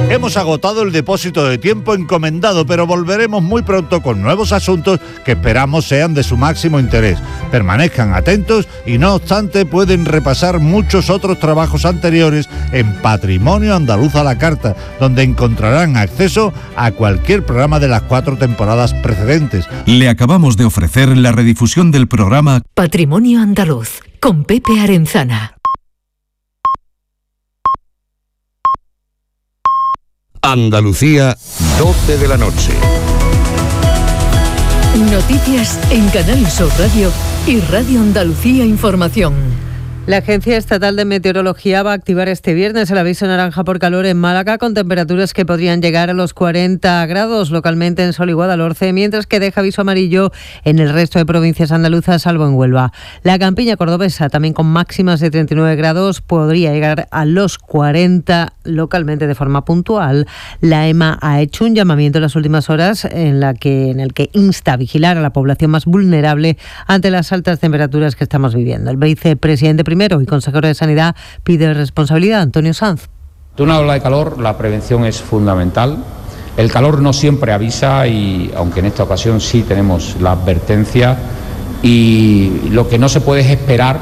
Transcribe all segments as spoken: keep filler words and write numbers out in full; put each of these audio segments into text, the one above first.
Hemos agotado el depósito de tiempo encomendado, pero volveremos muy pronto con nuevos asuntos que esperamos sean de su máximo interés. Permanezcan atentos y no obstante pueden repasar muchos otros trabajos anteriores en Patrimonio Andaluz a la Carta, donde encontrarán acceso a cualquier programa de las cuatro temporadas precedentes. Le acabamos de ofrecer la redifusión del programa Patrimonio Andaluz, con Pepe Arenzana. Andalucía, doce de la noche. Noticias en Canal Sur Radio y Radio Andalucía Información. La Agencia Estatal de Meteorología va a activar este viernes el aviso naranja por calor en Málaga, con temperaturas que podrían llegar a los cuarenta grados localmente en Sol y Guadalhorce, mientras que deja aviso amarillo en el resto de provincias andaluzas, salvo en Huelva. La campiña cordobesa, también con máximas de treinta y nueve grados, podría llegar a los cuarenta localmente de forma puntual. La EMA ha hecho un llamamiento en las últimas horas en, la que, en el que insta a vigilar a la población más vulnerable ante las altas temperaturas que estamos viviendo. El vicepresidente primero y consejero de Sanidad pide responsabilidad. Antonio Sanz. De una ola de calor, la prevención es fundamental. El calor no siempre avisa, y aunque en esta ocasión sí tenemos la advertencia, y lo que no se puede es esperar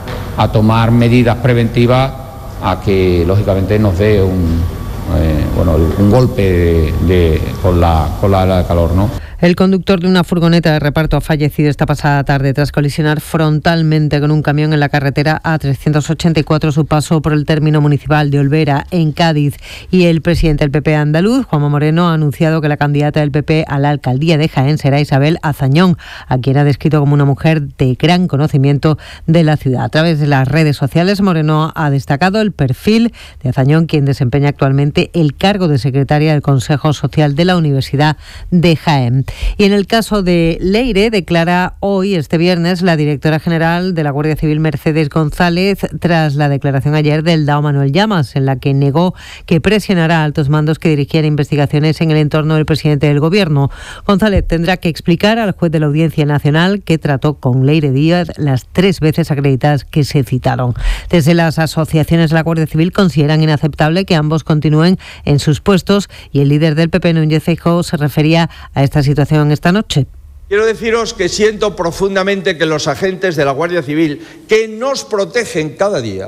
a tomar medidas preventivas a que lógicamente nos dé un, eh, bueno, un golpe de, de, con la, con la ola de calor, ¿no? El conductor de una furgoneta de reparto ha fallecido esta pasada tarde tras colisionar frontalmente con un camión en la carretera A trescientos ochenta y cuatro, su paso por el término municipal de Olvera, en Cádiz. Y el presidente del P P andaluz, Juanma Moreno, ha anunciado que la candidata del P P a la alcaldía de Jaén será Isabel Azañón, a quien ha descrito como una mujer de gran conocimiento de la ciudad. A través de las redes sociales, Moreno ha destacado el perfil de Azañón, quien desempeña actualmente el cargo de secretaria del Consejo Social de la Universidad de Jaén. Y en el caso de Leire, declara hoy, este viernes, la directora general de la Guardia Civil, Mercedes González, tras la declaración ayer del D A O Manuel Llamas, en la que negó que presionará a altos mandos que dirigieran investigaciones en el entorno del presidente del Gobierno. González tendrá que explicar al juez de la Audiencia Nacional que trató con Leire Díaz las tres veces acreditadas que se citaron. Desde las asociaciones de la Guardia Civil consideran inaceptable que ambos continúen en sus puestos, y el líder del P P, Núñez Feijóo, se refería a esta situación esta noche. Quiero deciros que siento profundamente que los agentes de la Guardia Civil, que nos protegen cada día,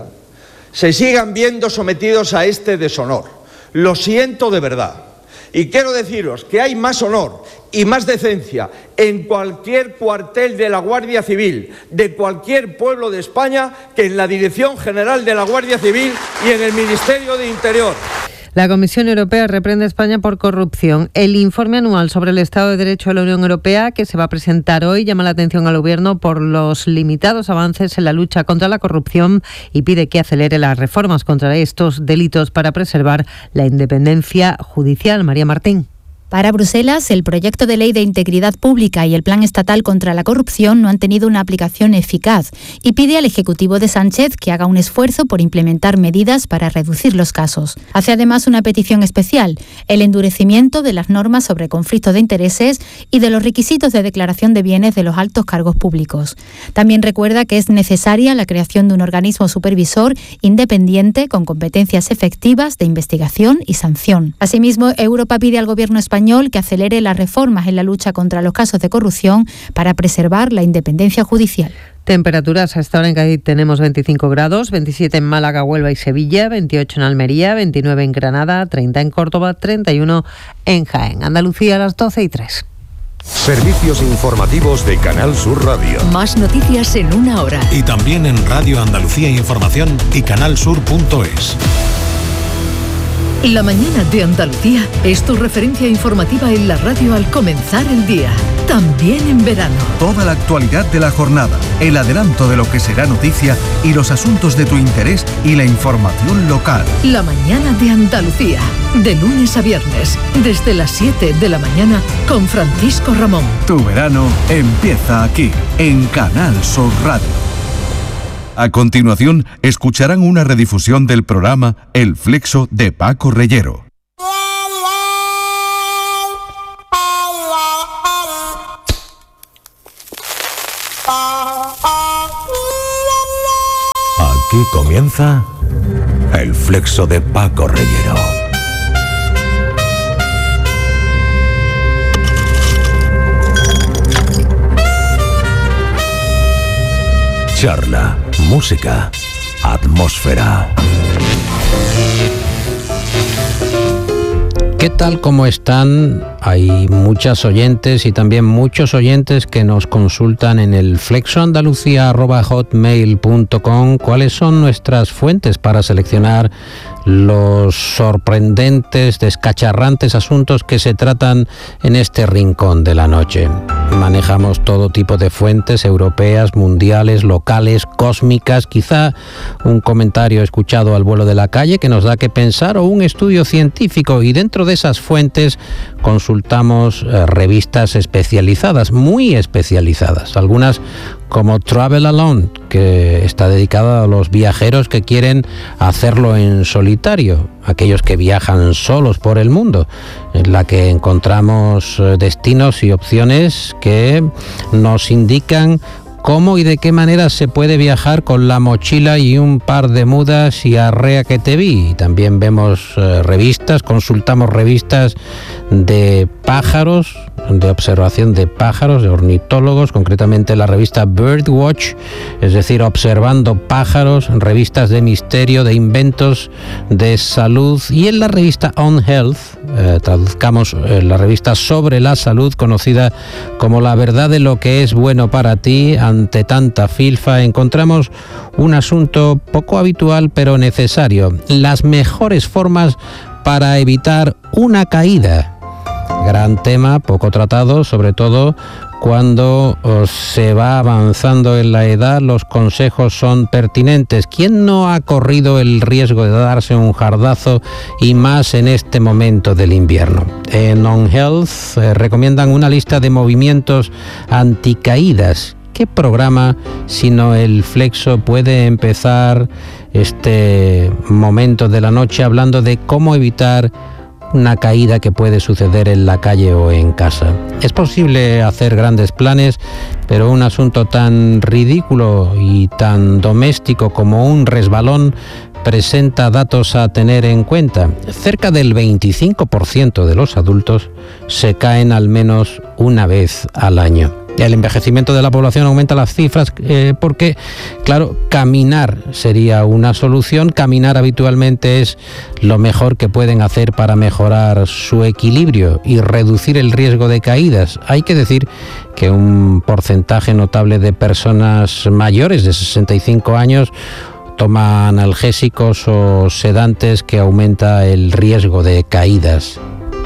se sigan viendo sometidos a este deshonor. Lo siento de verdad. Y quiero deciros que hay más honor y más decencia en cualquier cuartel de la Guardia Civil, de cualquier pueblo de España, que en la Dirección General de la Guardia Civil y en el Ministerio de Interior. La Comisión Europea reprende a España por corrupción. El informe anual sobre el Estado de Derecho de la Unión Europea, que se va a presentar hoy, llama la atención al Gobierno por los limitados avances en la lucha contra la corrupción y pide que acelere las reformas contra estos delitos para preservar la independencia judicial. María Martín. Para Bruselas, el proyecto de ley de integridad pública y el plan estatal contra la corrupción no han tenido una aplicación eficaz y pide al Ejecutivo de Sánchez que haga un esfuerzo por implementar medidas para reducir los casos. Hace además una petición especial: el endurecimiento de las normas sobre conflictos de intereses y de los requisitos de declaración de bienes de los altos cargos públicos. También recuerda que es necesaria la creación de un organismo supervisor independiente con competencias efectivas de investigación y sanción. Asimismo, Europa pide al Gobierno español que acelere las reformas en la lucha contra los casos de corrupción para preservar la independencia judicial. Temperaturas: hasta ahora en Cádiz tenemos veinticinco grados, veintisiete en Málaga, Huelva y Sevilla, veintiocho en Almería, veintinueve en Granada, treinta en Córdoba, treinta y uno en Jaén. Andalucía a las doce y tres. Servicios informativos de Canal Sur Radio. Más noticias en una hora. Y también en Radio Andalucía Información y canalsur punto es. La mañana de Andalucía es tu referencia informativa en la radio al comenzar el día, también en verano. Toda la actualidad de la jornada, el adelanto de lo que será noticia y los asuntos de tu interés y la información local. La mañana de Andalucía, de lunes a viernes, desde las siete de la mañana, con Francisco Ramón. Tu verano empieza aquí, en Canal Sur Radio. A continuación, escucharán una redifusión del programa El Flexo de Paco Reyero. Aquí comienza El Flexo de Paco Reyero. Charla, música, atmósfera. ¿Qué tal? ¿Cómo están? Hay muchas oyentes y también muchos oyentes que nos consultan en el flexo andalucía arroba hotmail punto com cuáles son nuestras fuentes para seleccionar los sorprendentes, descacharrantes asuntos que se tratan en este rincón de la noche. Manejamos todo tipo de fuentes europeas, mundiales, locales, cósmicas, quizá un comentario escuchado al vuelo de la calle que nos da que pensar o un estudio científico, y dentro de esas fuentes consultamos eh, revistas especializadas, muy especializadas, algunas como Travel Alone, que está dedicada a los viajeros que quieren hacerlo en solitario, aquellos que viajan solos por el mundo, en la que encontramos destinos y opciones que nos indican cómo y de qué manera se puede viajar con la mochila y un par de mudas y arrea que te vi. También vemos eh, revistas, consultamos revistas de pájaros, de observación de pájaros, de ornitólogos, concretamente la revista Birdwatch, es decir, observando pájaros, revistas de misterio, de inventos, de salud, y en la revista On Health, eh, traduzcamos eh, la revista sobre la salud, conocida como La verdad de lo que es bueno para ti. Ante tanta filfa encontramos un asunto poco habitual pero necesario: las mejores formas para evitar una caída. Gran tema, poco tratado, sobre todo cuando se va avanzando en la edad. Los consejos son pertinentes. ¿Quién no ha corrido el riesgo de darse un jardazo, y más en este momento del invierno? En On Health eh, recomiendan una lista de movimientos anticaídas. ¿Qué programa, sino el Flexo, puede empezar este momento de la noche hablando de cómo evitar una caída que puede suceder en la calle o en casa? Es posible hacer grandes planes, pero un asunto tan ridículo y tan doméstico como un resbalón presenta datos a tener en cuenta. Cerca del veinticinco por ciento de los adultos se caen al menos una vez al año. El envejecimiento de la población aumenta las cifras eh, porque, claro, caminar sería una solución. Caminar habitualmente es lo mejor que pueden hacer para mejorar su equilibrio y reducir el riesgo de caídas. Hay que decir que un porcentaje notable de personas mayores de sesenta y cinco años toma analgésicos o sedantes, que aumenta el riesgo de caídas.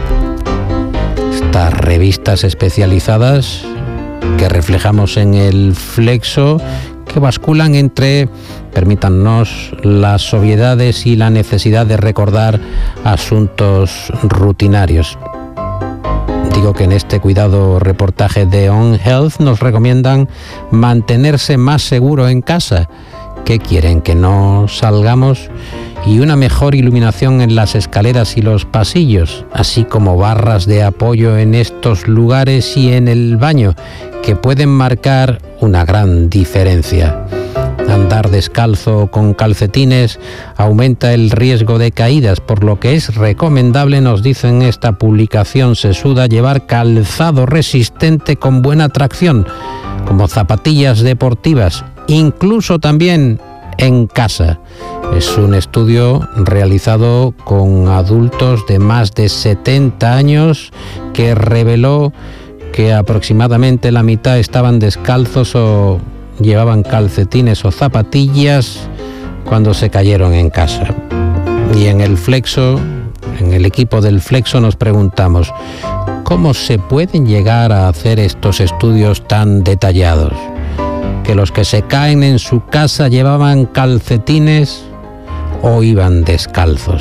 Estas revistas especializadas que reflejamos en el Flexo, que basculan entre, permítannos, las obviedades y la necesidad de recordar asuntos rutinarios. Digo que en este cuidado reportaje de On Health nos recomiendan mantenerse más seguro en casa. ¿Qué quieren? ¿Que no salgamos? Y una mejor iluminación en las escaleras y los pasillos, así como barras de apoyo en estos lugares y en el baño, que pueden marcar una gran diferencia. Andar descalzo o con calcetines aumenta el riesgo de caídas, por lo que es recomendable, nos dice en esta publicación sesuda, llevar calzado resistente con buena tracción, como zapatillas deportivas, incluso también en casa. Es un estudio realizado con adultos de más de setenta años que reveló que aproximadamente la mitad estaban descalzos o llevaban calcetines o zapatillas cuando se cayeron en casa. Y en el Flexo, en el equipo del Flexo, nos preguntamos: ¿cómo se pueden llegar a hacer estos estudios tan detallados? ¿Que los que se caen en su casa llevaban calcetines o iban descalzos?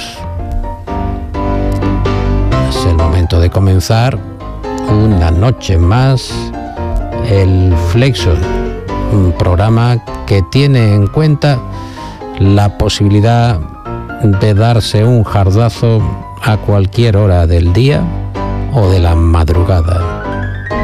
Es el momento de comenzar una noche más el Flexo, un programa que tiene en cuenta la posibilidad de darse un jardazo a cualquier hora del día o de la madrugada.